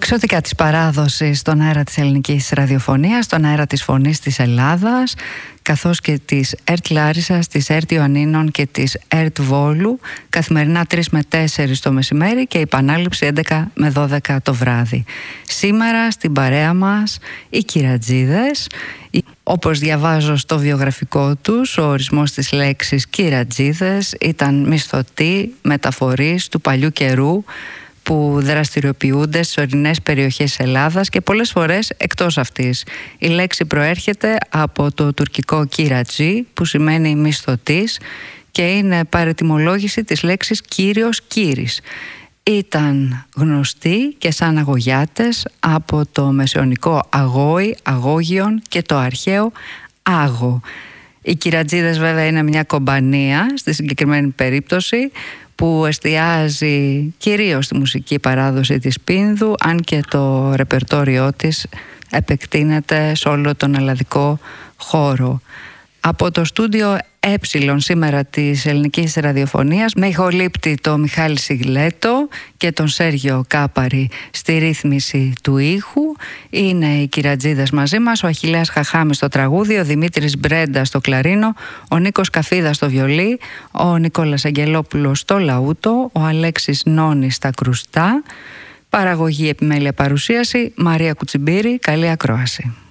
εξωτικά της παράδοσης στον αέρα της ελληνικής ραδιοφωνίας, στον αέρα της φωνής της Ελλάδας, καθώς και της ΕΡΤ Λάρισσας, της ΕΡΤ Ιωαννίνων και της ΕΡΤ Βόλου, καθημερινά 3 με 4 το μεσημέρι και η επανάληψη 11 με 12 το βράδυ. Σήμερα στην παρέα μας οι Κυρατζίδες. Όπως διαβάζω στο βιογραφικό τους, ο ορισμός της λέξης Κυρατζίδες ήταν μισθωτοί μεταφορείς του παλιού καιρού που δραστηριοποιούνται στις ορεινές περιοχές της Ελλάδας και πολλές φορές εκτός αυτής. Η λέξη προέρχεται από το τουρκικό κυρατζή, που σημαίνει μισθωτής, και είναι παρετιμολόγηση της λέξης κύριος, κύρης. Ήταν γνωστοί και σαν αγωγιάτες από το μεσαιωνικό αγόη, αγώγιον, και το αρχαίο άγο. Οι Κυρατζίδες βέβαια είναι μια κομπανία στη συγκεκριμένη περίπτωση, που εστιάζει κυρίως στη μουσική παράδοση της Πίνδου, αν και το ρεπερτόριό της επεκτείνεται σε όλο τον ελλαδικό χώρο. Από το στούντιο σήμερα της ελληνικής ραδιοφωνίας, με ηχολήπτη το Μιχάλη Σιγλέτο και τον Σέργιο Κάπαρη στη ρύθμιση του ήχου, είναι οι Κυρατζίδες μαζί μας, ο Αχιλλέας Χαχάμης στο τραγούδι, ο Δημήτρης Μπρέντα στο κλαρίνο, ο Νίκος Καφίδας στο βιολί, ο Νικόλας Αγγελόπουλος στο λαούτο, ο Αλέξης Νόνης στα κρουστά. Παραγωγή, επιμέλεια, παρουσίαση Μαρία Κουτσιμπήρη. Καλή ακρόαση.